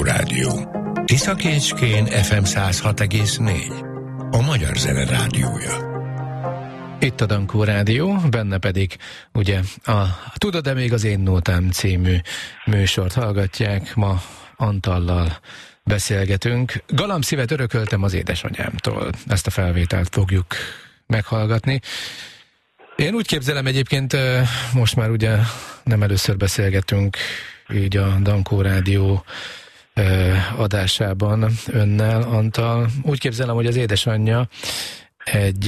Rádió. Tiszakécskén FM 106,4. A magyar zene rádiója. Itt a Dankó Rádió, benne pedig ugye a Tudod-e még az én nótám című műsort hallgatják. Ma Antallal beszélgetünk. Galambszívet örököltem az édesanyámtól. Ezt a felvételt fogjuk meghallgatni. Én úgy képzelem egyébként, most már ugye nem először beszélgetünk így a Dankó Rádió adásában önnel, Antal. Úgy képzelem, hogy az édesanyja egy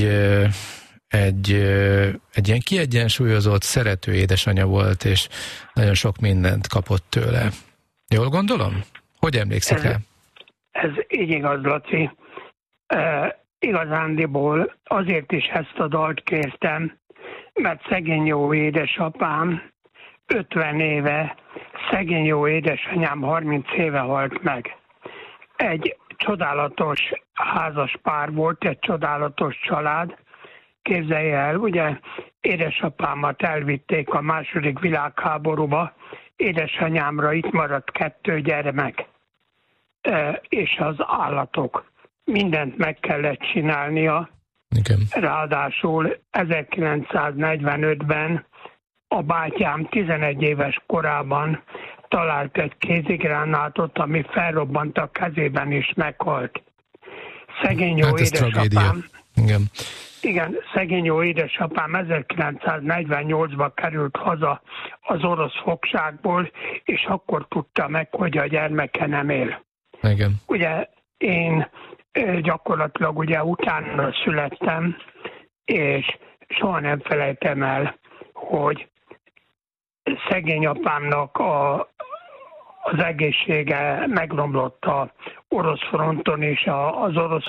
ilyen kiegyensúlyozott, szerető édesanyja volt, és nagyon sok mindent kapott tőle. Jól gondolom? Hogy emlékszik rá? Ez így igaz, Laci. Igazándiból azért is ezt a dalt kértem, mert szegény jó édesapám 50 éve, szegény jó édesanyám 30 éve halt meg. Egy csodálatos házas pár volt, egy csodálatos család. Képzelj el, ugye édesapámat elvitték a II. Világháborúba, édesanyámra itt maradt 2 gyermek, és az állatok. Mindent meg kellett csinálnia. Igen. Ráadásul 1945-ben a bátyám 11 éves korában talált egy kézigránátot, ami felrobbant a kezében és meghalt. Szegény jó édesapám. Igen, szegény jó édesapám 1948-ban került haza az orosz fogságból, és akkor tudta meg, hogy a gyermeke nem él. Igen. Ugye én gyakorlatilag ugye utána születtem, és soha nem felejtem el, hogy szegény apámnak az egészsége megromlott az orosz fronton és az orosz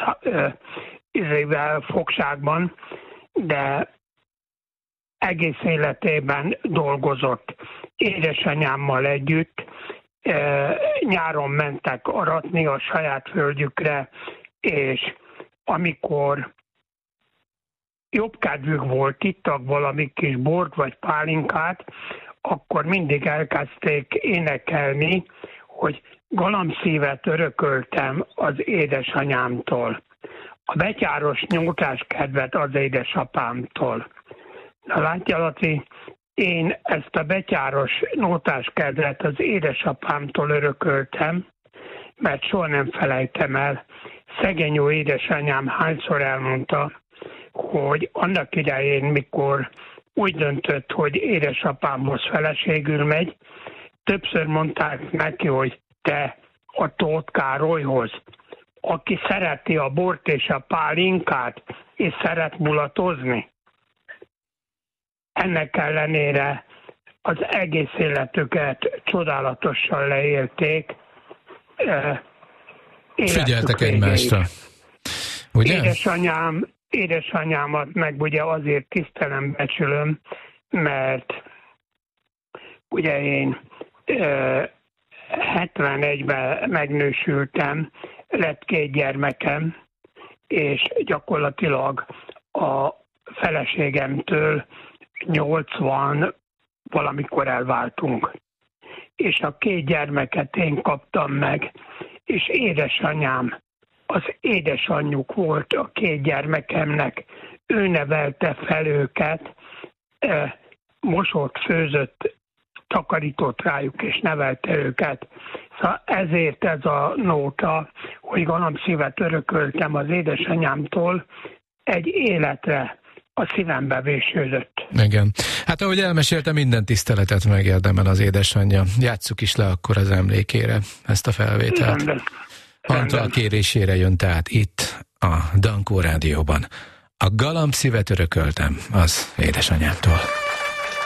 fogságban, de egész életében dolgozott édesanyámmal együtt. Nyáron mentek aratni a saját földjükre, és amikor jobb kedvük volt, ittak valami kis bort vagy pálinkát, akkor mindig elkezdték énekelni, hogy galambszívet örököltem az édesanyámtól. A betyáros nyújtáskedvet az édesapámtól. Na látja, Laci, én ezt a betyáros nótáskedvet az édesapámtól örököltem, mert soha nem felejtem el. Szegény jó édesanyám hányszor elmondta, hogy annak idején, mikor úgy döntött, hogy édesapámhoz feleségül megy, többször mondták neki, hogy te a Tóth Károlyhoz, aki szereti a bort és a pálinkát, és szeret mulatozni. Ennek ellenére az egész életüket csodálatosan leélték. Figyeltek egymásra. Ugye? Édesanyámat meg ugye azért tisztelem, becsülöm, mert ugye én 71-ben megnősültem, lett 2 gyermekem, és gyakorlatilag a feleségemtől 80 valamikor elváltunk. És a 2 gyermeket én kaptam meg, és édesanyám, az édesanyjuk volt a 2 gyermekemnek, ő nevelte fel őket, mosott, főzött, takarított rájuk, és nevelte őket. Szóval ezért ez a nóta, hogy galambszívet örököltem az édesanyámtól, egy életre a szívembe vésődött. Igen. Hát ahogy elmesélte, minden tiszteletet megérdemel az édesanyja. Játsszuk is le akkor az emlékére ezt a felvételt. Antal kérésére jön tehát itt a Dankó Rádióban. A galambszívet örököltem az édesanyámtól.